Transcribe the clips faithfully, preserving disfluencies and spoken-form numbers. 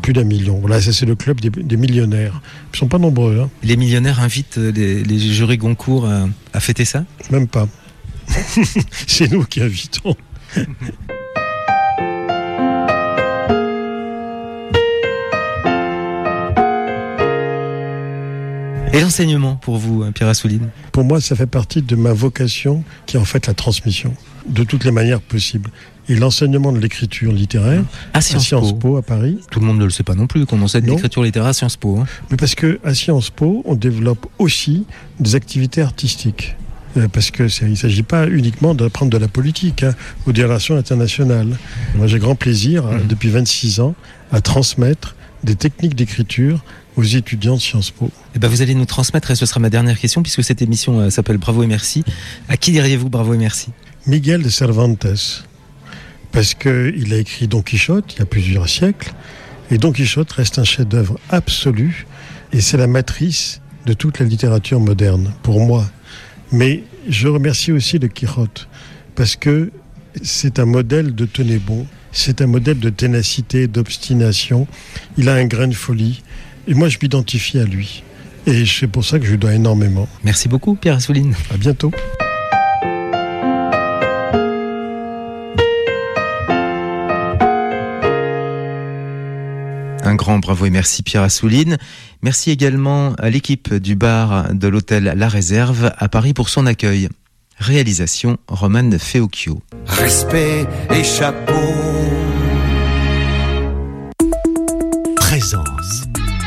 plus d'un million. Voilà, ça c'est le club des, des millionnaires. Ils ne sont pas nombreux. Hein. Les millionnaires invitent les, les jurys Goncourt à, à fêter ça ? Même pas. C'est nous qui invitons. Et l'enseignement pour vous, Pierre Assouline ? Pour moi, ça fait partie de ma vocation, qui est en fait la transmission, de toutes les manières possibles. Et l'enseignement de l'écriture littéraire à Sciences, à Sciences Po. Po à Paris. Tout le monde ne le sait pas non plus qu'on enseigne non. l'écriture littéraire à Sciences Po. Hein. Mais parce qu'à Sciences Po, on développe aussi des activités artistiques. Euh, parce qu'il ne s'agit pas uniquement d'apprendre de la politique hein, ou des relations internationales. Moi, j'ai grand plaisir, mmh. hein, depuis vingt-six ans, à transmettre des techniques d'écriture aux étudiants de Sciences Po. Eh ben vous allez nous transmettre, et ce sera ma dernière question, puisque cette émission euh, s'appelle Bravo et Merci. À qui diriez-vous Bravo et Merci ? Miguel de Cervantes, parce qu'il a écrit Don Quichotte il y a plusieurs siècles, et Don Quichotte reste un chef-d'œuvre absolu, et c'est la matrice de toute la littérature moderne, pour moi. Mais je remercie aussi le Quichotte, parce que c'est un modèle de tenez bon, c'est un modèle de ténacité, d'obstination, il a un grain de folie, et moi je m'identifie à lui. Et c'est pour ça que je lui dois énormément. Merci beaucoup Pierre Assouline. À bientôt. Un grand bravo et merci Pierre Assouline. Merci également à l'équipe du bar de l'hôtel La Réserve à Paris pour son accueil. Réalisation Romane Feocchio. Respect et chapeau. Présence.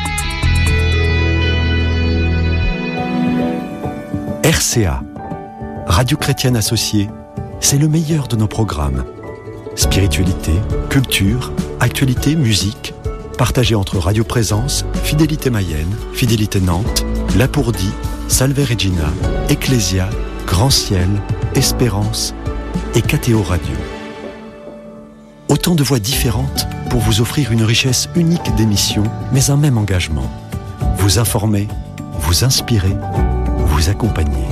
R C A, Radio Chrétienne Associée, c'est le meilleur de nos programmes. Spiritualité, culture, actualité, musique, partagé entre Radio Présence, Fidélité Mayenne, Fidélité Nantes, Lapourdie, Salve Regina, Ecclésia, Grand Ciel, Espérance et K T O Radio. Autant de voix différentes pour vous offrir une richesse unique d'émissions, mais un même engagement. Vous informer, vous inspirer, vous accompagner.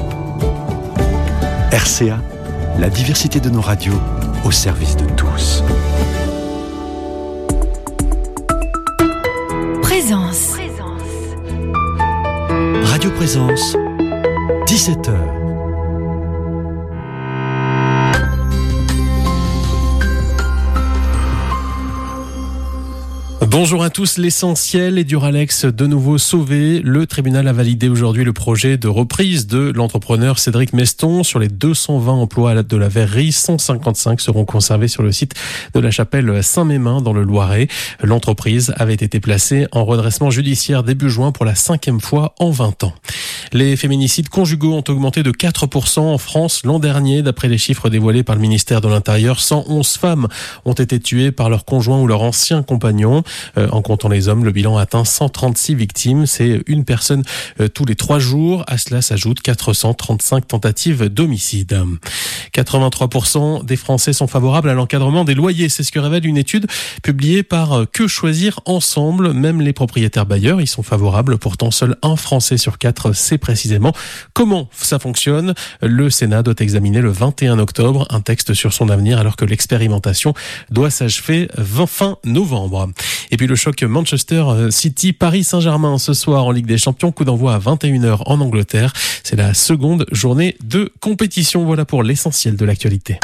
R C A, la diversité de nos radios au service de tous. Présence. Radio Présence, dix-sept heures. Bonjour à tous, l'essentiel est Duralex de nouveau sauvé. Le tribunal a validé aujourd'hui le projet de reprise de l'entrepreneur Cédric Meston. Sur les deux cent vingt emplois de la verrerie, cent cinquante-cinq seront conservés sur le site de la chapelle Saint-Mémin dans le Loiret. L'entreprise avait été placée en redressement judiciaire début juin pour la cinquième fois en vingt ans. Les féminicides conjugaux ont augmenté de quatre pour cent en France l'an dernier. D'après les chiffres dévoilés par le ministère de l'Intérieur, cent onze femmes ont été tuées par leur conjoint ou leur ancien compagnon. Euh, en comptant les hommes, le bilan atteint cent trente-six victimes. C'est une personne euh, tous les trois jours. À cela s'ajoutent quatre cent trente-cinq tentatives d'homicide. quatre-vingt-trois pour cent des Français sont favorables à l'encadrement des loyers. C'est ce que révèle une étude publiée par Que Choisir Ensemble. Même les propriétaires bailleurs y sont favorables. Pourtant, seul un Français sur quatre sait précisément comment ça fonctionne. Le Sénat doit examiner le vingt et un octobre un texte sur son avenir alors que l'expérimentation doit s'achever fin novembre. Et puis le choc Manchester City Paris Saint-Germain ce soir en Ligue des Champions, coup d'envoi à vingt et une heures en Angleterre. C'est la seconde journée de compétition. Voilà pour l'essentiel de l'actualité.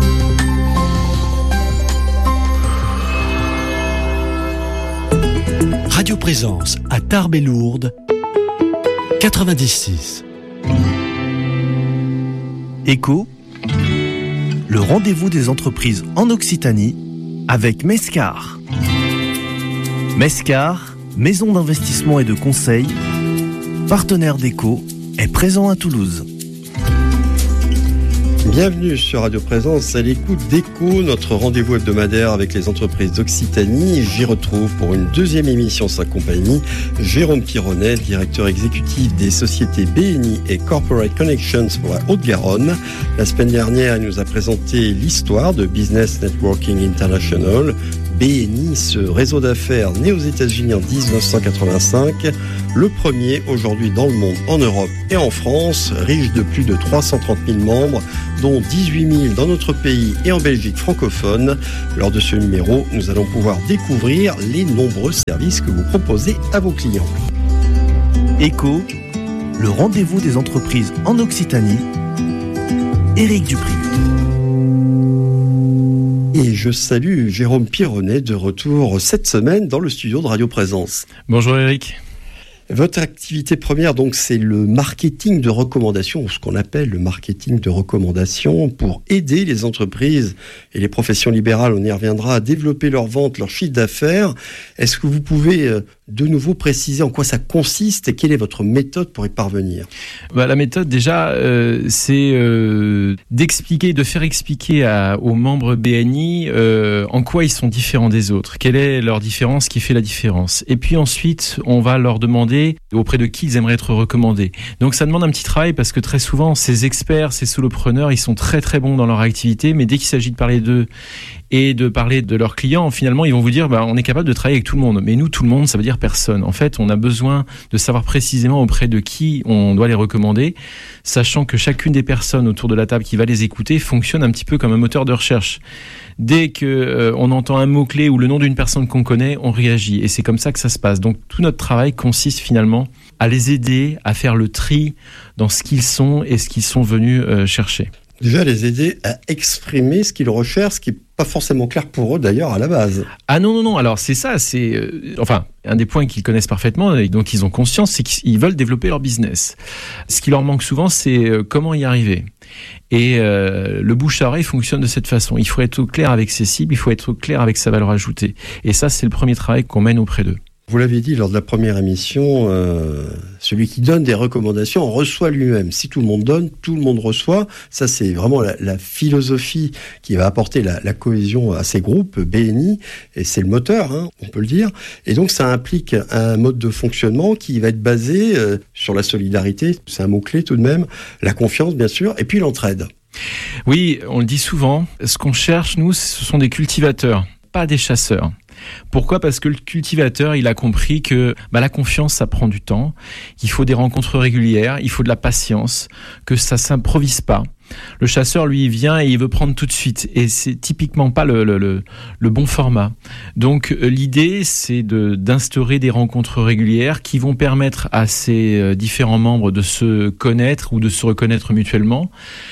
Radio Présence à Tarbes et Lourdes, quatre-vingt-dix-six. Écho, le rendez-vous des entreprises en Occitanie avec Mescar. Mescar, maison d'investissement et de conseil, partenaire d'Écho, est présent à Toulouse. Bienvenue sur Radio Présence à l'écoute d'Écho, notre rendez-vous hebdomadaire avec les entreprises d'Occitanie. J'y retrouve pour une deuxième émission sa compagnie Jérôme Pironnet, directeur exécutif des sociétés B N I et Corporate Connections pour la Haute-Garonne. La semaine dernière, il nous a présenté l'histoire de Business Networking International. B N I, ce réseau d'affaires né aux États-Unis en dix-neuf cent quatre-vingt-cinq, le premier aujourd'hui dans le monde, en Europe et en France, riche de plus de trois cent trente mille membres, dont dix-huit mille dans notre pays et en Belgique francophone. Lors de ce numéro, nous allons pouvoir découvrir les nombreux services que vous proposez à vos clients. Éco, le rendez-vous des entreprises en Occitanie. Éric Dupri. Et je salue Jérôme Pironnet de retour cette semaine dans le studio de Radio Présence. Bonjour Éric. Votre activité première, donc, c'est le marketing de recommandation, ou ce qu'on appelle le marketing de recommandation, pour aider les entreprises et les professions libérales, on y reviendra, à développer leur vente, leur chiffre d'affaires. Est-ce que vous pouvez de nouveau préciser en quoi ça consiste et quelle est votre méthode pour y parvenir ? Bah, la méthode, déjà, euh, c'est euh, d'expliquer, de faire expliquer à, aux membres B N I euh, en quoi ils sont différents des autres, quelle est leur différence qui fait la différence. Et puis ensuite, on va leur demander auprès de qui ils aimeraient être recommandés. Donc ça demande un petit travail parce que très souvent, ces experts, ces solopreneurs, ils sont très très bons dans leur activité, mais dès qu'il s'agit de parler d'eux et de parler de leurs clients, finalement, ils vont vous dire, bah, on est capable de travailler avec tout le monde. Mais nous, tout le monde, ça veut dire personne. En fait, on a besoin de savoir précisément auprès de qui on doit les recommander, sachant que chacune des personnes autour de la table qui va les écouter fonctionne un petit peu comme un moteur de recherche. Dès que euh, on entend un mot-clé ou le nom d'une personne qu'on connaît, on réagit. Et c'est comme ça que ça se passe. Donc, tout notre travail consiste finalement à les aider à faire le tri dans ce qu'ils sont et ce qu'ils sont venus euh, chercher. Déjà, les aider à exprimer ce qu'ils recherchent, ce qui n'est pas forcément clair pour eux d'ailleurs à la base. Ah non, non, non, alors c'est ça, c'est... Euh, enfin, un des points qu'ils connaissent parfaitement et dont ils ont conscience, c'est qu'ils veulent développer leur business. Ce qui leur manque souvent, c'est euh, comment y arriver. Et euh, le bouche à oreille fonctionne de cette façon. Il faut être au clair avec ses cibles, il faut être au clair avec sa valeur ajoutée. Et ça, c'est le premier travail qu'on mène auprès d'eux. Vous l'avez dit lors de la première émission, euh, celui qui donne des recommandations en reçoit lui-même. Si tout le monde donne, tout le monde reçoit. Ça, c'est vraiment la, la philosophie qui va apporter la, la cohésion à ces groupes, B N I, et c'est le moteur, hein, on peut le dire. Et donc, ça implique un mode de fonctionnement qui va être basé euh, sur la solidarité, c'est un mot-clé tout de même, la confiance, bien sûr, et puis l'entraide. Oui, on le dit souvent, ce qu'on cherche, nous, ce sont des cultivateurs, pas des chasseurs. Pourquoi ? Parce que le cultivateur, il a compris que bah, la confiance, ça prend du temps, qu'il faut des rencontres régulières, il faut de la patience, que ça s'improvise pas. Le chasseur, lui, il vient et il veut prendre tout de suite. Et c'est typiquement pas le, le, le, le bon format. Donc, l'idée, c'est de, d'instaurer des rencontres régulières qui vont permettre à ces différents membres de se connaître ou de se reconnaître mutuellement,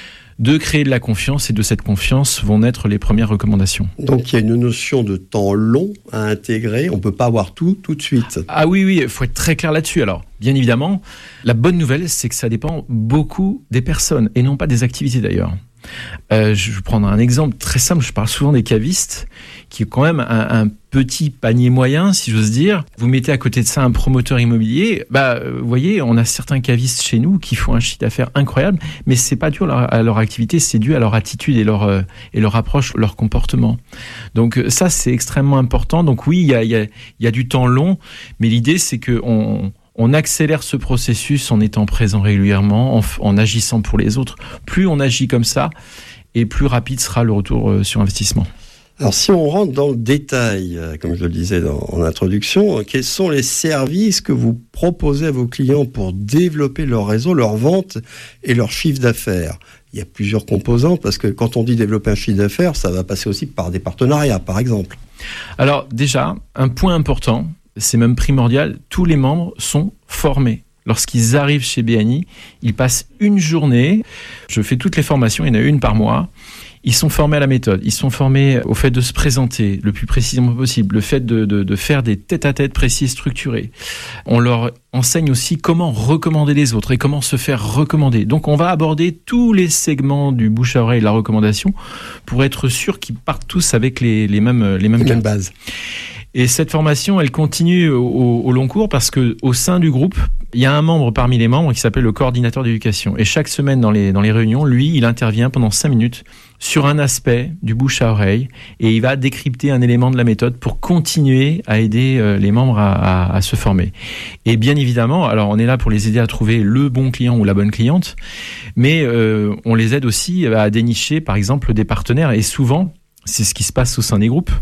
de créer de la confiance, et de cette confiance vont naître les premières recommandations. Donc il y a une notion de temps long à intégrer, on ne peut pas avoir tout tout de suite. Ah oui, oui, il faut être très clair là-dessus. Alors, bien évidemment, la bonne nouvelle, c'est que ça dépend beaucoup des personnes, et non pas des activités d'ailleurs. Euh, je vais prendre un exemple très simple, je parle souvent des cavistes, qui est quand même un, un petit panier moyen, si j'ose dire. Vous mettez à côté de ça un promoteur immobilier, bah, vous voyez, on a certains cavistes chez nous qui font un chiffre d'affaires incroyable, mais c'est pas dû à leur, à leur activité, c'est dû à leur attitude et leur, euh, et leur approche, leur comportement. Donc ça, c'est extrêmement important. Donc oui, il y a, y a, y a du temps long, mais l'idée, c'est que on On accélère ce processus en étant présent régulièrement, en, en agissant pour les autres. Plus on agit comme ça, et plus rapide sera le retour euh, sur investissement. Alors si on rentre dans le détail, euh, comme je le disais dans, en introduction, euh, quels sont les services que vous proposez à vos clients pour développer leur réseau, leur vente et leur chiffre d'affaires ? Il y a plusieurs composants, parce que quand on dit développer un chiffre d'affaires, ça va passer aussi par des partenariats, par exemple. Alors déjà, un point important, c'est même primordial, tous les membres sont formés. Lorsqu'ils arrivent chez B N I, ils passent une journée, je fais toutes les formations, il y en a une par mois, ils sont formés à la méthode, ils sont formés au fait de se présenter le plus précisément possible, le fait de, de, de faire des tête-à-tête précis, structurés. On leur enseigne aussi comment recommander les autres et comment se faire recommander. Donc on va aborder tous les segments du bouche à oreille de la recommandation pour être sûr qu'ils partent tous avec les, les mêmes, les mêmes, les mêmes bases. Et cette formation, elle continue au, au long cours parce que au sein du groupe, il y a un membre parmi les membres qui s'appelle le coordinateur d'éducation. Et chaque semaine dans les, dans les réunions, lui, il intervient pendant cinq minutes sur un aspect du bouche à oreille et il va décrypter un élément de la méthode pour continuer à aider euh, les membres à, à, à se former. Et bien évidemment, alors on est là pour les aider à trouver le bon client ou la bonne cliente, mais euh, on les aide aussi à dénicher par exemple des partenaires et souvent, c'est ce qui se passe au sein des groupes.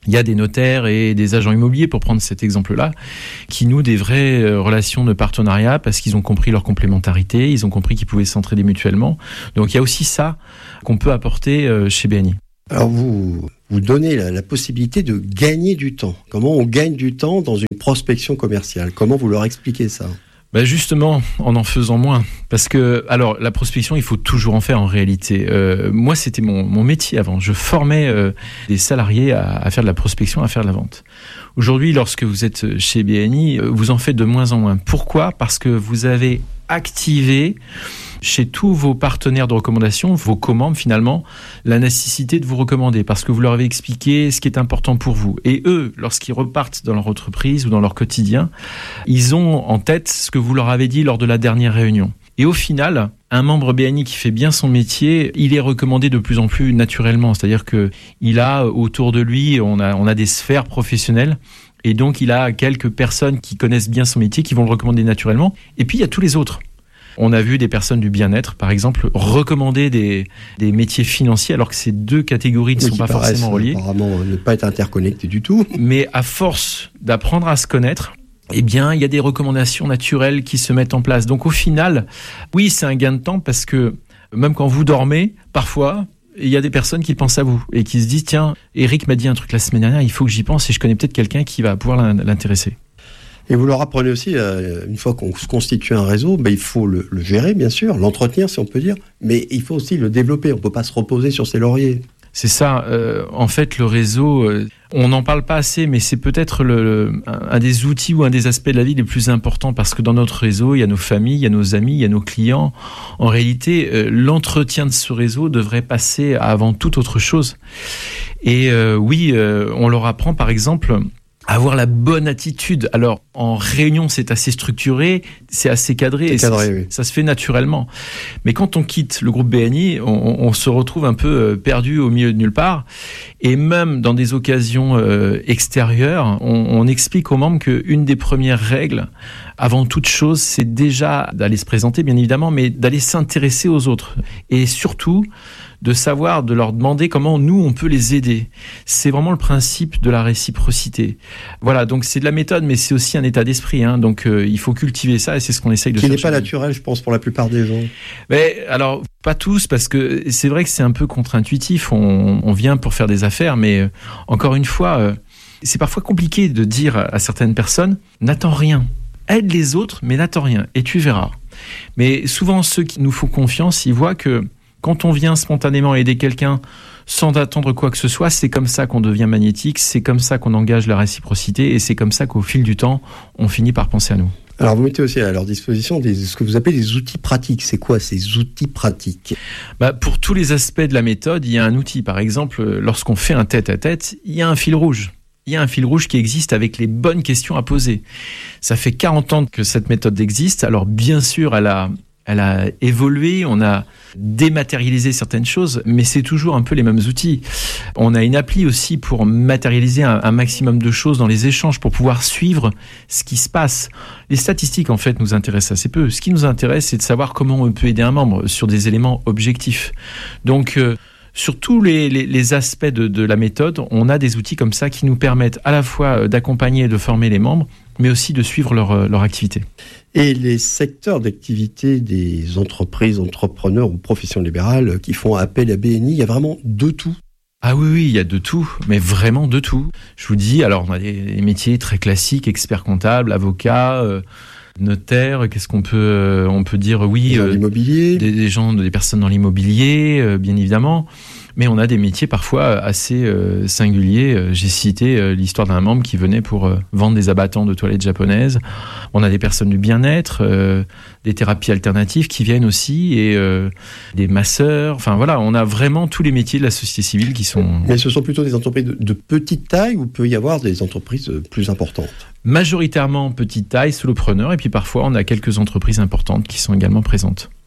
Il y a des notaires et des agents immobiliers, pour prendre cet exemple-là, qui nouent des vraies relations de partenariat parce qu'ils ont compris leur complémentarité, ils ont compris qu'ils pouvaient s'entraider mutuellement. Donc il y a aussi ça qu'on peut apporter chez B N I. Alors vous, vous donnez la, la possibilité de gagner du temps. Comment on gagne du temps dans une prospection commerciale ? Comment vous leur expliquez ça ? Ben justement, en en faisant moins. Parce que, alors, la prospection, il faut toujours en faire en réalité. Euh, moi, c'était mon, mon métier avant. Je formais euh, des salariés à, à faire de la prospection, à faire de la vente. Aujourd'hui, lorsque vous êtes chez B N I, vous en faites de moins en moins. Pourquoi ? Parce que vous avez activé chez tous vos partenaires de recommandation, vos commandes finalement, la nécessité de vous recommander parce que vous leur avez expliqué ce qui est important pour vous. Et eux, lorsqu'ils repartent dans leur entreprise ou dans leur quotidien, ils ont en tête ce que vous leur avez dit lors de la dernière réunion. Et au final, un membre B N I qui fait bien son métier, il est recommandé de plus en plus naturellement. C'est-à-dire que il a autour de lui, on a, on a des sphères professionnelles. Et donc, il a quelques personnes qui connaissent bien son métier, qui vont le recommander naturellement. Et puis, il y a tous les autres. On a vu des personnes du bien-être, par exemple, recommander des, des métiers financiers, alors que ces deux catégories ne sont pas forcément reliées. Apparemment, ne pas être interconnectés du tout. Mais à force d'apprendre à se connaître, eh bien, il y a des recommandations naturelles qui se mettent en place. Donc, au final, oui, c'est un gain de temps parce que même quand vous dormez, parfois, il y a des personnes qui pensent à vous et qui se disent, tiens, Eric m'a dit un truc la semaine dernière, il faut que j'y pense et je connais peut-être quelqu'un qui va pouvoir l'intéresser. Et vous leur apprenez aussi, euh, une fois qu'on se constitue un réseau, ben, il faut le, le gérer, bien sûr, l'entretenir, si on peut dire, mais il faut aussi le développer. On ne peut pas se reposer sur ses lauriers. C'est ça. Euh, en fait, le réseau, euh, on n'en parle pas assez, mais c'est peut-être le, le, un des outils ou un des aspects de la vie les plus importants parce que dans notre réseau, il y a nos familles, il y a nos amis, il y a nos clients. En réalité, euh, l'entretien de ce réseau devrait passer avant toute autre chose. Et euh, oui, euh, on leur apprend, par exemple, avoir la bonne attitude. Alors, en réunion, c'est assez structuré, c'est assez cadré, c'est et cadré, ça, oui. ça se fait naturellement. Mais quand on quitte le groupe B N I, on, on se retrouve un peu perdu au milieu de nulle part. Et même dans des occasions euh, extérieures, on, on explique aux membres qu'une des premières règles, avant toute chose, c'est déjà d'aller se présenter, bien évidemment, mais d'aller s'intéresser aux autres. Et surtout, de savoir, de leur demander comment nous, on peut les aider. C'est vraiment le principe de la réciprocité. Voilà, donc c'est de la méthode, mais c'est aussi un état d'esprit. Hein, donc euh, il faut cultiver ça et c'est ce qu'on essaye de faire. Qui n'est pas naturel, je pense, pour la plupart des gens. Mais alors, pas tous, parce que c'est vrai que c'est un peu contre-intuitif. On, on vient pour faire des affaires, mais euh, encore une fois, euh, c'est parfois compliqué de dire à certaines personnes, n'attends rien. Aide les autres, mais n'attends rien, et tu verras. Mais souvent, ceux qui nous font confiance, ils voient que quand on vient spontanément aider quelqu'un sans attendre quoi que ce soit, c'est comme ça qu'on devient magnétique, c'est comme ça qu'on engage la réciprocité et c'est comme ça qu'au fil du temps, on finit par penser à nous. Alors vous mettez aussi à leur disposition des, ce que vous appelez des outils pratiques. C'est quoi ces outils pratiques ? Bah, pour tous les aspects de la méthode, il y a un outil. Par exemple, lorsqu'on fait un tête-à-tête, il y a un fil rouge. Il y a un fil rouge qui existe avec les bonnes questions à poser. Ça fait quarante ans que cette méthode existe. Alors bien sûr, elle a... Elle a évolué, on a dématérialisé certaines choses, mais c'est toujours un peu les mêmes outils. On a une appli aussi pour matérialiser un, un maximum de choses dans les échanges, pour pouvoir suivre ce qui se passe. Les statistiques, en fait, nous intéressent assez peu. Ce qui nous intéresse, c'est de savoir comment on peut aider un membre sur des éléments objectifs. Donc, euh, sur tous les, les, les aspects de, de la méthode, on a des outils comme ça qui nous permettent à la fois d'accompagner et de former les membres, mais aussi de suivre leur, leur activité. Et les secteurs d'activité des entreprises, entrepreneurs ou professions libérales qui font appel à B N I, il y a vraiment de tout. Ah oui, oui, il y a de tout, mais vraiment de tout. Je vous dis, alors on a des, des métiers très classiques, expert comptable, avocat, euh, notaire, qu'est-ce qu'on peut, euh, on peut dire, oui, dans euh, l'immobilier, des, des gens, des personnes dans l'immobilier, euh, bien évidemment. Mais on a des métiers parfois assez euh, singuliers. J'ai cité euh, l'histoire d'un membre qui venait pour euh, vendre des abattants de toilettes japonaises. On a des personnes du bien-être, euh, des thérapies alternatives qui viennent aussi, et euh, des masseurs. Enfin voilà, on a vraiment tous les métiers de la société civile qui sont... Mais ce sont plutôt des entreprises de, de petite taille ou peut y avoir des entreprises plus importantes ? Majoritairement petite taille, solopreneurs, et puis parfois on a quelques entreprises importantes qui sont également présentes.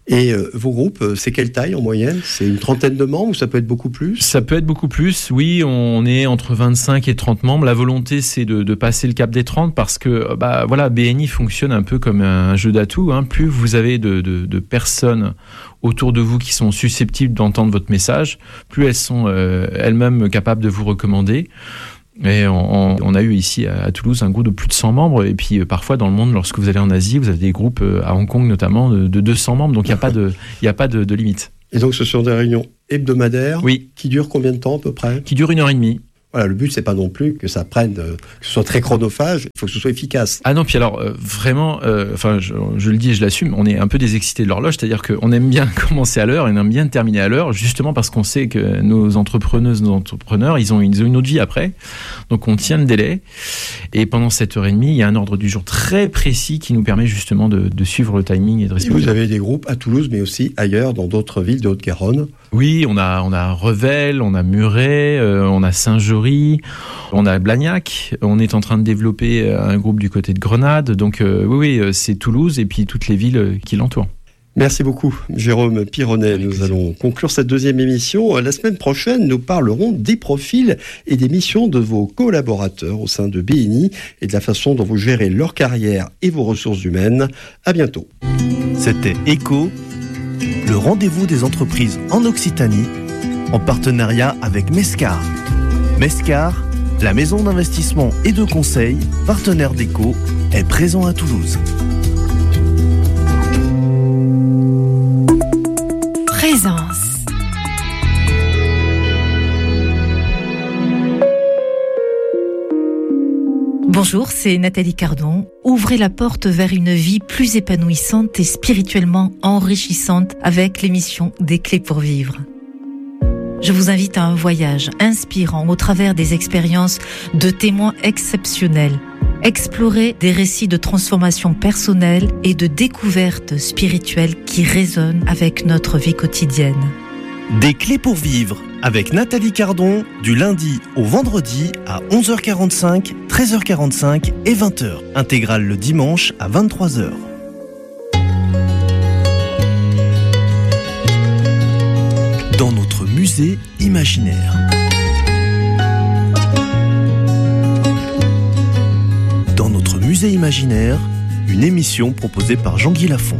Et euh, vos groupes, c'est quelle taille en moyenne ? C'est une trentaine de membres ou ça peut être beaucoup plus ? Ça peut être beaucoup plus, oui, on est entre vingt-cinq et trente membres. La volonté, c'est de, de passer le cap des trente parce que bah, voilà, B N I fonctionne un peu comme un jeu d'atouts. Hein. Plus vous avez de, de, de personnes autour de vous qui sont susceptibles d'entendre votre message, plus elles sont euh, elles-mêmes capables de vous recommander. Et on, on a eu ici à Toulouse un groupe de plus de cent membres, et puis euh, parfois dans le monde, lorsque vous allez en Asie, vous avez des groupes euh, à Hong Kong notamment de, de deux cents membres, donc il n'y a pas de, il n'y a pas de, de limite. Et donc ce sont des réunions hebdomadaires, oui, qui durent combien de temps à peu près ? Qui durent une heure et demie. Voilà, le but, c'est pas non plus que ça prenne, euh, que ce soit très chronophage, il faut que ce soit efficace. Ah non, puis alors, euh, vraiment, euh, enfin, je, je le dis et je l'assume, on est un peu des excités de l'horloge, c'est-à-dire qu'on aime bien commencer à l'heure et on aime bien terminer à l'heure, justement parce qu'on sait que nos entrepreneuses, nos entrepreneurs, ils ont, ils ont une autre vie après, donc on tient le délai, et pendant cette heure et demie, il y a un ordre du jour très précis qui nous permet justement de, de suivre le timing et de respecter. Et vous avez des groupes à Toulouse, mais aussi ailleurs, dans d'autres villes de Haute-Garonne. Oui, on a, on a Revel, on a Muret, euh, on a Saint-Jory, on a Blagnac, on est en train de développer un groupe du côté de Grenade, donc euh, oui, oui, c'est Toulouse et puis toutes les villes qui l'entourent. Merci beaucoup, Jérôme Pironnet. Nous allons conclure cette deuxième émission. La semaine prochaine, nous parlerons des profils et des missions de vos collaborateurs au sein de B N I et de la façon dont vous gérez leur carrière et vos ressources humaines. À bientôt. C'était Écho, le rendez-vous des entreprises en Occitanie, en partenariat avec Mescar. Mescar, la maison d'investissement et de conseil, partenaire d'Écho, est présent à Toulouse. Présence. Bonjour, c'est Nathalie Cardon. Ouvrez la porte vers une vie plus épanouissante et spirituellement enrichissante avec l'émission Des Clés pour Vivre. Je vous invite à un voyage inspirant au travers des expériences de témoins exceptionnels. Explorer des récits de transformation personnelle et de découverte spirituelle qui résonnent avec notre vie quotidienne. Des Clés pour Vivre avec Nathalie Cardon du lundi au vendredi à onze heures quarante-cinq, treize heures quarante-cinq et vingt heures. Intégrale le dimanche à vingt-trois heures. Dans notre musée imaginaire. Dans notre musée imaginaire, une émission proposée par Jean-Guy Lafont.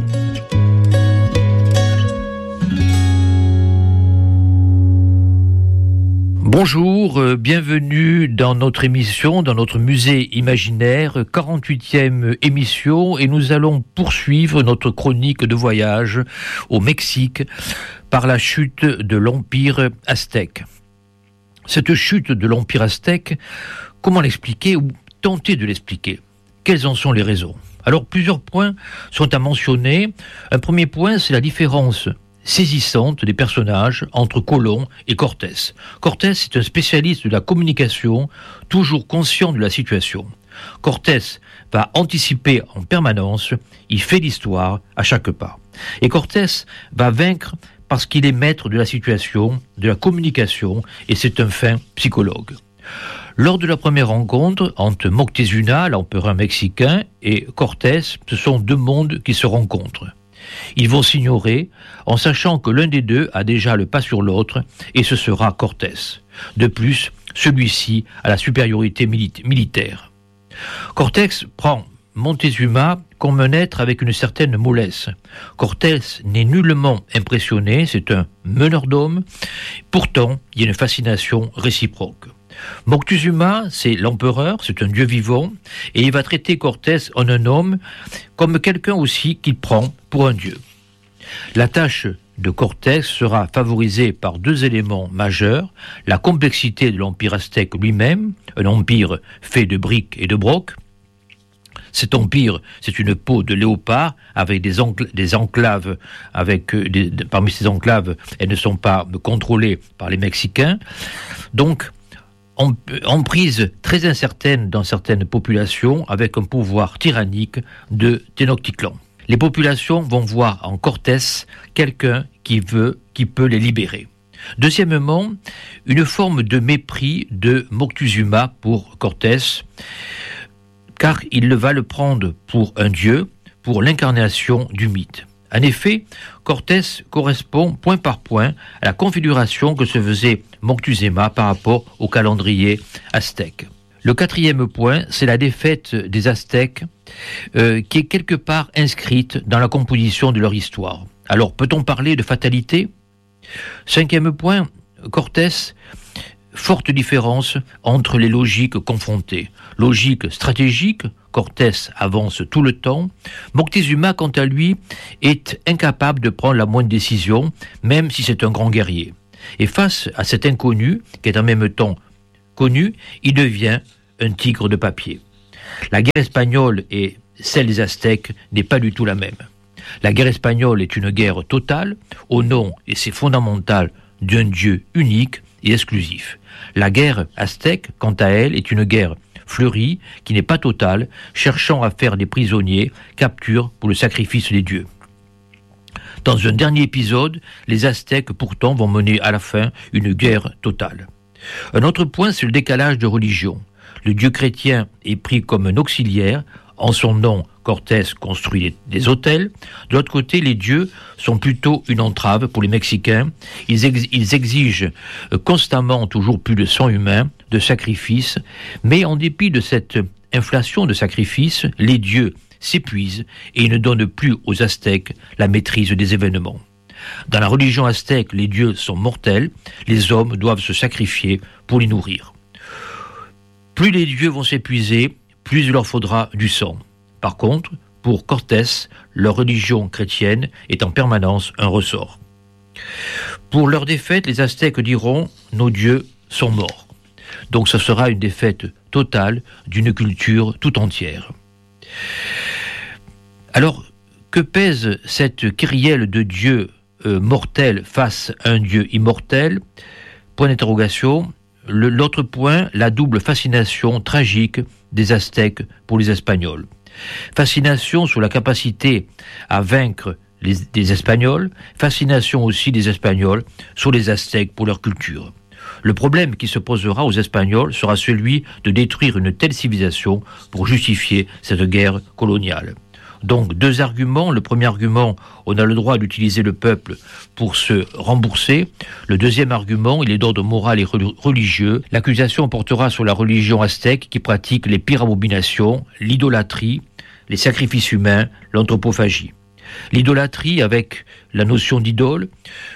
Bonjour, euh, bienvenue dans notre émission, dans notre musée imaginaire, quarante-huitième émission, et nous allons poursuivre notre chronique de voyage au Mexique par la chute de l'Empire aztèque. Cette chute de l'Empire aztèque, comment l'expliquer ou tenter de l'expliquer ? Quelles en sont les raisons ? Alors plusieurs points sont à mentionner. Un premier point, c'est la différence saisissante des personnages entre Colón et Cortés. Cortés est un spécialiste de la communication, toujours conscient de la situation. Cortés va anticiper en permanence, il fait l'histoire à chaque pas. Et Cortés va vaincre parce qu'il est maître de la situation, de la communication, et c'est un fin psychologue. Lors de la première rencontre entre Moctezuma, l'empereur mexicain, et Cortés, ce sont deux mondes qui se rencontrent. Ils vont s'ignorer en sachant que l'un des deux a déjà le pas sur l'autre, et ce sera Cortés. De plus, celui-ci a la supériorité mili- militaire. Cortés prend Montezuma comme un être avec une certaine mollesse. Cortés n'est nullement impressionné, c'est un meneur d'hommes. Pourtant, il y a une fascination réciproque. Moctezuma, c'est l'empereur, c'est un dieu vivant, et il va traiter Cortés en un homme comme quelqu'un aussi qu'il prend pour un dieu. La tâche de Cortés sera favorisée par deux éléments majeurs, la complexité de l'empire aztèque lui-même, un empire fait de briques et de brocs. Cet empire, c'est une peau de léopard avec des, encl- des enclaves. Avec des, de, parmi ces enclaves, elles ne sont pas contrôlées par les Mexicains. Donc, emprise très incertaine dans certaines populations avec un pouvoir tyrannique de Tenochtitlan. Les populations vont voir en Cortés quelqu'un qui veut, qui peut les libérer. Deuxièmement, une forme de mépris de Moctezuma pour Cortés, car il va le prendre pour un dieu, pour l'incarnation du mythe. En effet, Cortés correspond point par point à la configuration que se faisait Moctezuma par rapport au calendrier aztèque. Le quatrième point, c'est la défaite des Aztèques euh, qui est quelque part inscrite dans la composition de leur histoire. Alors, peut-on parler de fatalité ? Cinquième point, Cortés, forte différence entre les logiques confrontées. Logique stratégique, Cortés avance tout le temps. Moctezuma, quant à lui, est incapable de prendre la moindre décision, même si c'est un grand guerrier. Et face à cet inconnu, qui est en même temps connu, il devient un tigre de papier. La guerre espagnole et celle des Aztèques n'est pas du tout la même. La guerre espagnole est une guerre totale, au nom, et c'est fondamental, d'un dieu unique et exclusif. La guerre aztèque, quant à elle, est une guerre fleurie, qui n'est pas totale, cherchant à faire des prisonniers, capture pour le sacrifice des dieux. Dans un dernier épisode, les Aztèques pourtant vont mener à la fin une guerre totale. Un autre point, c'est le décalage de religion. Le dieu chrétien est pris comme un auxiliaire. En son nom, Cortés construit des hôtels. De l'autre côté, les dieux sont plutôt une entrave pour les Mexicains. Ils, ex- ils exigent constamment toujours plus de sang humain, de sacrifices. Mais en dépit de cette inflation de sacrifices, les dieux s'épuisent et ils ne donnent plus aux Aztèques la maîtrise des événements. Dans la religion aztèque, les dieux sont mortels. Les hommes doivent se sacrifier pour les nourrir. Plus les dieux vont s'épuiser, plus il leur faudra du sang. Par contre, pour Cortés, leur religion chrétienne est en permanence un ressort. Pour leur défaite, les Aztèques diront « nos dieux sont morts ». Donc ce sera une défaite totale d'une culture tout entière. Alors, que pèse cette kyrielle de dieux euh, mortels face à un dieu immortel ? Point d'interrogation. Le, l'autre point, la double fascination tragique des Aztèques pour les Espagnols. Fascination sur la capacité à vaincre les, les Espagnols, fascination aussi des Espagnols sur les Aztèques pour leur culture. Le problème qui se posera aux Espagnols sera celui de détruire une telle civilisation pour justifier cette guerre coloniale. Donc deux arguments. Le premier argument, on a le droit d'utiliser le peuple pour se rembourser. Le deuxième argument, il est d'ordre moral et religieux. L'accusation portera sur la religion aztèque qui pratique les pires abominations, l'idolâtrie, les sacrifices humains, l'anthropophagie. L'idolâtrie avec la notion d'idole,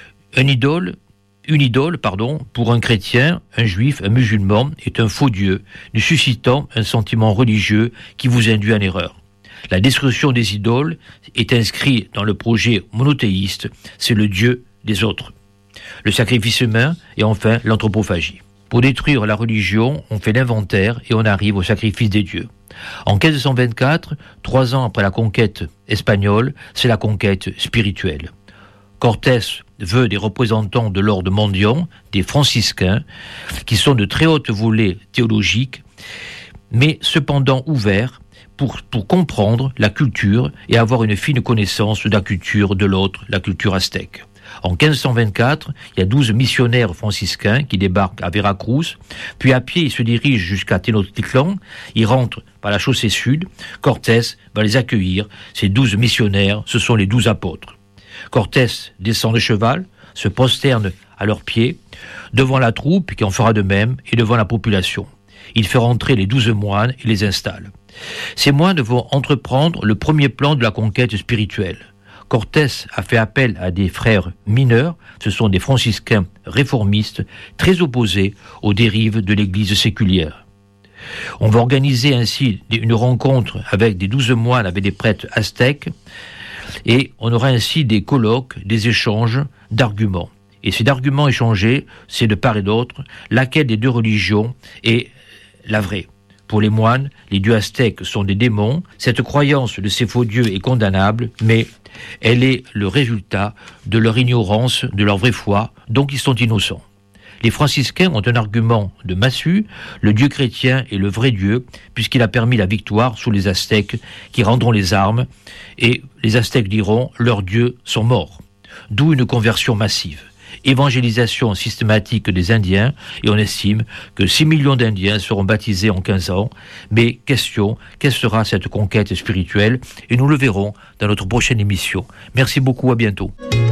un idole, une idole, pardon, pour un chrétien, un juif, un musulman, est un faux dieu, nous suscitant un sentiment religieux qui vous induit en erreur. La destruction des idoles est inscrite dans le projet monothéiste, c'est le Dieu des autres. Le sacrifice humain et enfin l'anthropophagie. Pour détruire la religion, on fait l'inventaire et on arrive au sacrifice des dieux. En quinze cent vingt-quatre, trois ans après la conquête espagnole, c'est la conquête spirituelle. Cortés veut des représentants de l'ordre mendiant, des franciscains, qui sont de très haute volée théologique, mais cependant ouverts Pour, pour comprendre la culture et avoir une fine connaissance de la culture de l'autre, la culture aztèque. En quinze cent vingt-quatre, il y a douze missionnaires franciscains qui débarquent à Veracruz, puis à pied ils se dirigent jusqu'à Tenochtitlan, ils rentrent par la chaussée sud, Cortés va les accueillir, ces douze missionnaires, ce sont les douze apôtres. Cortés descend de cheval, se prosterne à leurs pieds, devant la troupe qui en fera de même, et devant la population. Il fait rentrer les douze moines et les installe. Ces moines vont entreprendre le premier plan de la conquête spirituelle. Cortés a fait appel à des frères mineurs, ce sont des franciscains réformistes, très opposés aux dérives de l'église séculière. On va organiser ainsi une rencontre avec des douze moines, avec des prêtres aztèques, et on aura ainsi des colloques, des échanges d'arguments. Et ces arguments échangés, c'est de part et d'autre, laquelle des deux religions est la vraie. Pour les moines, les dieux aztèques sont des démons. Cette croyance de ces faux dieux est condamnable, mais elle est le résultat de leur ignorance, de leur vraie foi, donc ils sont innocents. Les franciscains ont un argument de massue, le Dieu chrétien est le vrai Dieu, puisqu'il a permis la victoire sous les Aztèques qui rendront les armes, et les Aztèques diront, leurs dieux sont morts. D'où une conversion massive. évangélisation systématique des Indiens, et on estime que six millions d'Indiens seront baptisés en quinze ans. Mais question, quelle sera cette conquête spirituelle? Et nous le verrons dans notre prochaine émission. Merci beaucoup, à bientôt.